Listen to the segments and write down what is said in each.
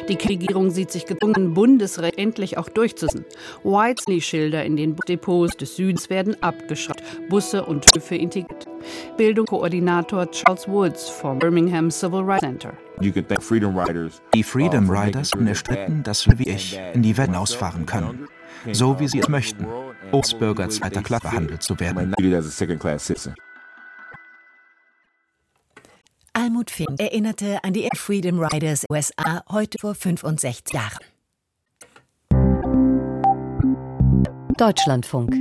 Die Regierung sieht sich gezwungen, Bundesrecht endlich auch durchzusetzen. Whiteley-Schilder in den Depots des Südens werden abgeschafft, Busse und Höfe integriert. Bildungskoordinator Charles Woods vom Birmingham Civil Rights Center. Die Freedom Riders haben erstritten, dass wir wie ich in die Welt hinausfahren können, so wie sie es möchten, als Bürger zweiter Klasse behandelt zu werden. Almut Fink erinnerte an die Freedom Riders USA heute vor 65 Jahren. Deutschlandfunk.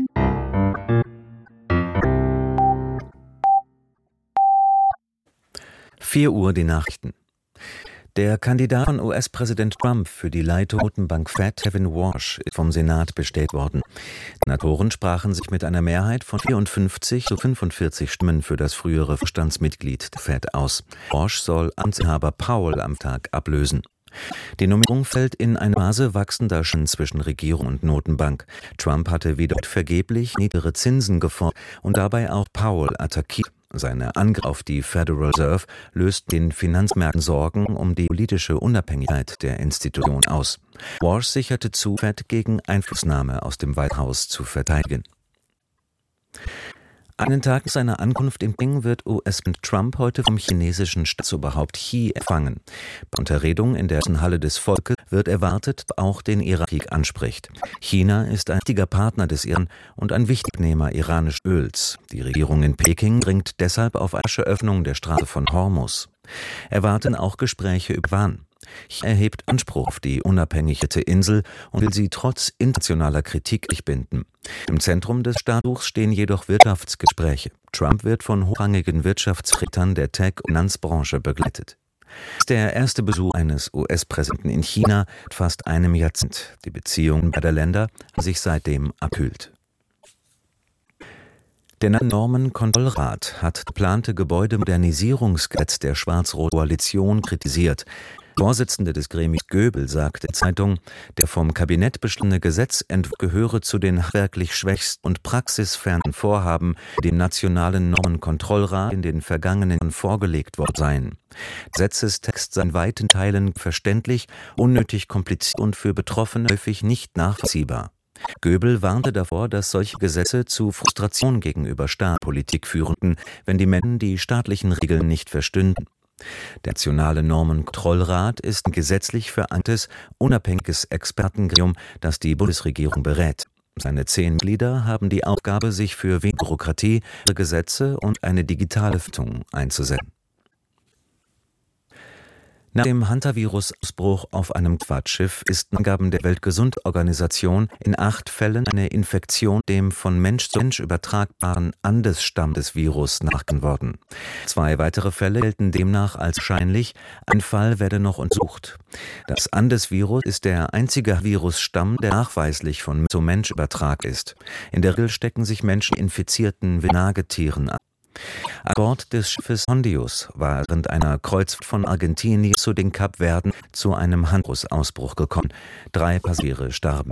Uhr die Nachrichten. Der Kandidat von US-Präsident Trump für die Leitung der Notenbank Fed, Kevin Warsh, ist vom Senat bestätigt worden. Die Senatoren sprachen sich mit einer Mehrheit von 54 zu 45 Stimmen für das frühere Vorstandsmitglied der Fed aus. Warsh soll Amtsinhaber Powell am Tag ablösen. Die Nominierung fällt in eine Phase wachsender Spannungen zwischen Regierung und Notenbank. Trump hatte wieder vergeblich niedrigere Zinsen gefordert und dabei auch Powell attackiert. Seine Angriff auf die Federal Reserve löst den Finanzmärkten Sorgen um die politische Unabhängigkeit der Institution aus. Warsh sicherte zu, Fed gegen Einflussnahme aus dem Weißen Haus zu verteidigen. Einen Tag nach seiner Ankunft in Peking wird US-Präsident Trump heute vom chinesischen Staatsoberhaupt Xi empfangen. Bei Unterredung in der Halle des Volkes wird erwartet, dass auch den Irakkrieg anspricht. China ist ein wichtiger Partner des Iran und ein Wichtignehmer iranischen Öls. Die Regierung in Peking dringt deshalb auf eine rasche Öffnung der Straße von Hormuz. Erwarten auch Gespräche über Taiwan. China erhebt Anspruch auf die unabhängige Insel und will sie trotz internationaler Kritik binden. Im Zentrum des Staatsbesuchs stehen jedoch Wirtschaftsgespräche. Trump wird von hochrangigen Wirtschaftsvertretern der Tech- und Finanzbranche begleitet. Der erste Besuch eines US-Präsidenten in China seit fast einem Jahrzehnt. Die Beziehungen beider Länder haben sich seitdem abkühlt. Der Normenkontrollrat hat das geplante Gebäudemodernisierungsgesetz der schwarz-roten Koalition kritisiert. Der Vorsitzende des Gremiums Göbel sagte der Zeitung, der vom Kabinett beschlossene Gesetzentwurf gehöre zu den handwerklich schwächsten und praxisfernen Vorhaben, die dem Nationalen Normenkontrollrat in den vergangenen Jahren vorgelegt worden seien. Der Gesetzestext sei in weiten Teilen verständlich, unnötig kompliziert und für Betroffene häufig nicht nachvollziehbar. Göbel warnte davor, dass solche Gesetze zu Frustration gegenüber Staatspolitik führten, wenn die Menschen die staatlichen Regeln nicht verstünden. Der Nationale Normenkontrollrat ist ein gesetzlich verankertes, unabhängiges Expertengremium, das die Bundesregierung berät. Seine 10 Mitglieder haben die Aufgabe, sich für weniger Bürokratie, Gesetze und eine digitale Verwaltung einzusetzen. Nach dem Hantavirus-Ausbruch auf einem Kreuzfahrtschiff ist nach Angaben der Weltgesundheitsorganisation in 8 Fällen eine Infektion dem von Mensch zu Mensch übertragbaren Andes-Stamm des Virus nachgewiesen worden. 2 weitere Fälle gelten demnach als wahrscheinlich, ein Fall werde noch untersucht. Das Andes-Virus ist der einzige Virusstamm, der nachweislich von Mensch zu Mensch übertragbar ist. In der Regel stecken sich Menschen infizierten Nagetieren an. An Bord des Schiffes Hondius war während einer Kreuzfahrt von Argentinien zu den Kapverden zu einem Hantavirus-Ausbruch gekommen. 3 Passagiere starben.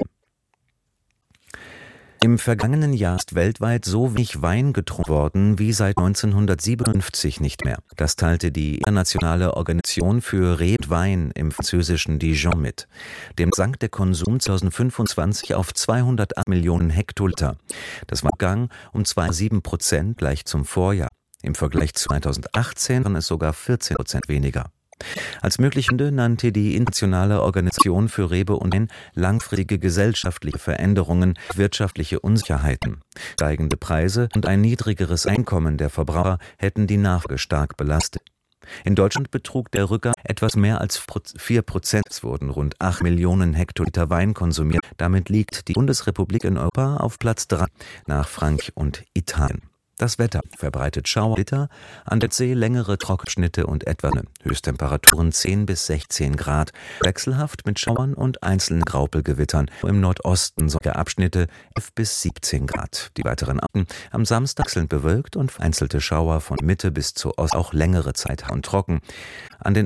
Im vergangenen Jahr ist weltweit so wenig Wein getrunken worden wie seit 1957 nicht mehr. Das teilte die Internationale Organisation für Rebe und Wein im französischen Dijon mit. Dem sank der Konsum 2025 auf 208 Millionen Hektoliter. Das war ein Gang um 2,7% gleich zum Vorjahr. Im Vergleich zu 2018 waren es sogar 14% weniger. Als mögliche Gründe nannte die Internationale Organisation für Rebe und Wein langfristige gesellschaftliche Veränderungen, wirtschaftliche Unsicherheiten. Steigende Preise und ein niedrigeres Einkommen der Verbraucher hätten die Nachfrage stark belastet. In Deutschland betrug der Rückgang etwas mehr als 4%. Es wurden rund 8 Millionen Hektoliter Wein konsumiert. Damit liegt die Bundesrepublik in Europa auf Platz 3 nach Frankreich und Italien. Das Wetter verbreitet Schauergewitter, an der See längere Trockenschnitte und etwa Höchsttemperaturen 10 bis 16 Grad, wechselhaft mit Schauern und einzelnen Graupelgewittern. Im Nordosten solche Abschnitte 11 bis 17 Grad. Die weiteren Abschnitte am Samstag wechselnd bewölkt und vereinzelte Schauer von Mitte bis zu Ost auch längere Zeit und trocken. An den